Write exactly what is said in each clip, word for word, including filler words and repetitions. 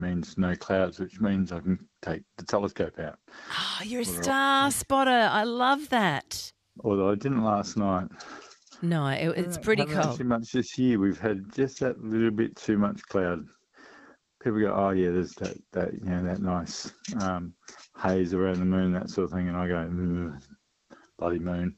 means no clouds, which means I can take the telescope out. Oh, you're a star spotter. I love that. Although I didn't last night. No, it, it's pretty haven't cold. Actually much this year. We've had just that little bit too much cloud. People go, oh yeah, there's that that you know that nice um, haze around the moon, that sort of thing, and I go, bloody moon,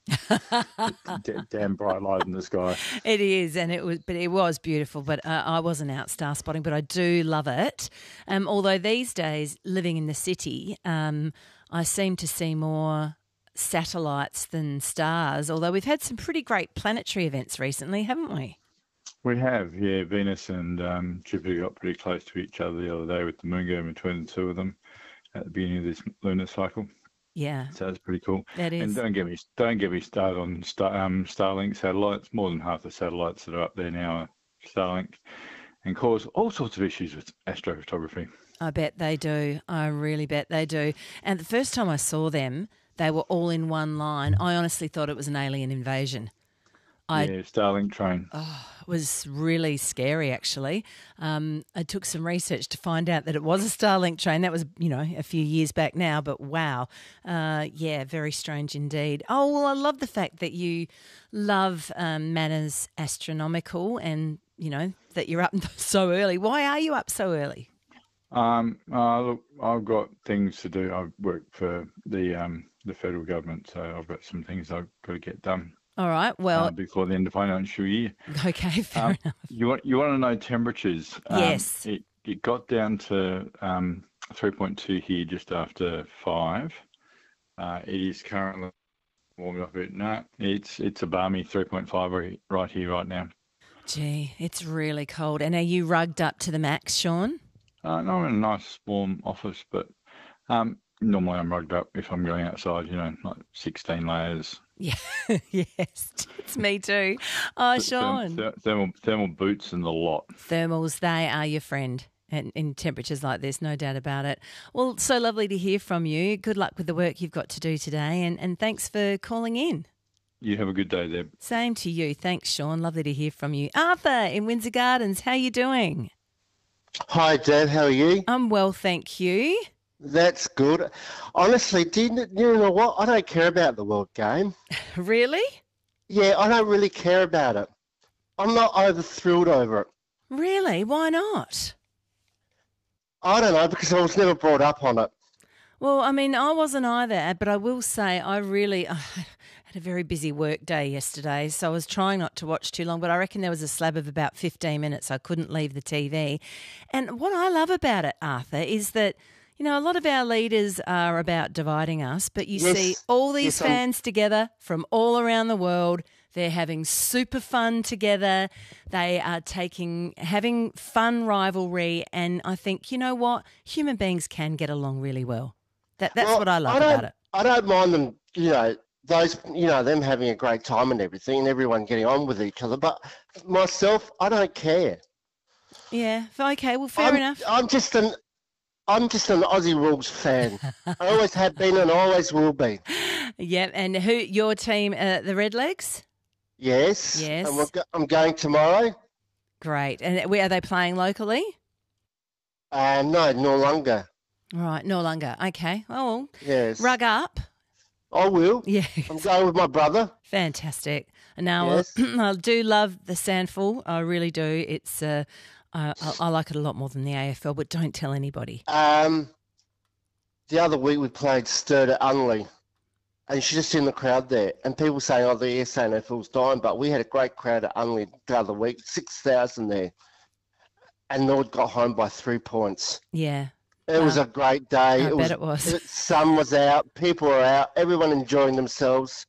D- damn bright light in the sky. It is, and it was, but it was beautiful. But uh, I wasn't out star spotting, but I do love it. Um, although these days, living in the city, um, I seem to see more satellites than stars. Although we've had some pretty great planetary events recently, haven't we? We have, yeah. Venus and um, Jupiter got pretty close to each other the other day with the moon going between the two of them at the beginning of this lunar cycle. Yeah, so that's pretty cool. That is. And don't get me don't get me started on Star, um, Starlink satellites. More than half the satellites that are up there now are Starlink, and cause all sorts of issues with astrophotography. I bet they do. I really bet they do. And the first time I saw them, they were all in one line. I honestly thought it was an alien invasion. I, yeah, Starlink train. Oh, it was really scary, actually. Um, I took some research to find out that it was a Starlink train. That was, you know, a few years back now, but wow. Uh, yeah, very strange indeed. Oh, well, I love the fact that you love um, Manners Astronomical and, you know, that you're up so early. Why are you up so early? Um, uh, look, I've got things to do. I work for the um, the federal government, so I've got some things I've got to get done. All right. Well, uh, before the end of financial year. Okay, fair um, enough. You want you want to know temperatures? Um, Yes. It it got down to um, three point two here just after five. Uh, it is currently warming up a bit. No, it's it's a balmy three point five right here right now. Gee, it's really cold. And are you rugged up to the max, Sean? Uh, no, I'm in a nice warm office, but um, normally I'm rugged up if I'm going outside. You know, like sixteen layers. Yeah, yes, it's me too. Oh, Sean. Thermal, thermal, thermal boots and the lot. Thermals, they are your friend and in temperatures like this, no doubt about it. Well, so lovely to hear from you. Good luck with the work you've got to do today, and, and thanks for calling in. You have a good day, Deb. Same to you. Thanks, Sean. Lovely to hear from you. Arthur in Windsor Gardens, how are you doing? Hi, Deb. How are you? I'm well, thank you. That's good. Honestly, didn't you know what? I don't care about the World Game. Really? Yeah, I don't really care about it. I'm not over thrilled over it. Really? Why not? I don't know, because I was never brought up on it. Well, I mean, I wasn't either, but I will say I really I had a very busy work day yesterday, so I was trying not to watch too long, but I reckon there was a slab of about fifteen minutes. I couldn't leave the T V. And what I love about it, Arthur, is that you know, a lot of our leaders are about dividing us, but you yes. see all these yes, fans I'm... together from all around the world. They're having super fun together. They are taking having fun rivalry, and I think, you know what, human beings can get along really well. That that's well, what I love I about it. I don't mind them, you know, those, you know, them having a great time and everything, and everyone getting on with each other. But myself, I don't care. Yeah. Okay. Well, fair I'm, enough. I'm just an. I'm just an Aussie Rules fan. I always have been and always will be. Yeah, and who your team, uh, the Redlegs? Yes. Yes. And we're go- I'm going tomorrow. Great. And where are they playing locally? Uh, no, no longer. Right, no longer. Okay. Oh, well, yes. Rug up. I will. Yeah. I'm going with my brother. Fantastic. And now yes. I do love the Sandful. I really do. It's uh, I, I like it a lot more than the A F L, but don't tell anybody. Um, the other week we played Sturt at Unley, and she's just in the crowd there, and people saying, "Oh, the S A N F L's dying," but we had a great crowd at Unley the other week, six thousand there, and Nord got home by three points. Yeah. It wow. was a great day. I it bet was, it was. The sun was out, people were out, everyone enjoying themselves,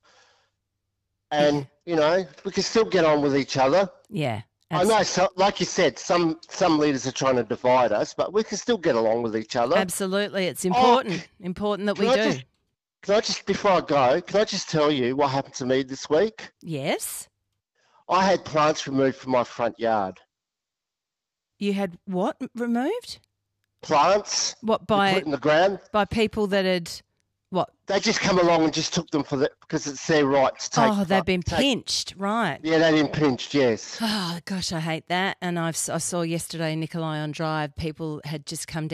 and yeah. you know we can still get on with each other. Yeah. Absolutely. I know, so, like you said, some some leaders are trying to divide us, but we can still get along with each other. Absolutely, it's important, oh, important that we I do. Just, can I just, before I go, can I just tell you what happened to me this week? Yes. I had plants removed from my front yard. You had what removed? Plants. What by put in the ground by people that had What? They just come along and just took them for the because it's their right to take. Oh, they've been take, pinched, right? Yeah, they've been pinched. Yes. Oh gosh, I hate that. And I've I saw yesterday Nikolai on Drive. People had just come